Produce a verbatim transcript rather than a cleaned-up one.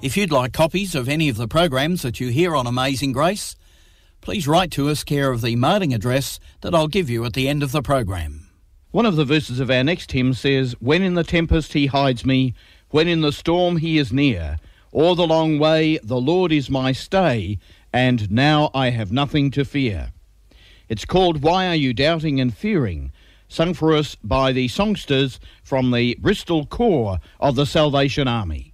If you'd like copies of any of the programs that you hear on Amazing Grace, please write to us care of the mailing address that I'll give you at the end of the program. One of the verses of our next hymn says, "When in the tempest he hides me, when in the storm he is near, all the long way the Lord is my stay, and now I have nothing to fear." It's called "Why Are You Doubting and Fearing?" sung for us by the songsters from the Bristol Corps of the Salvation Army.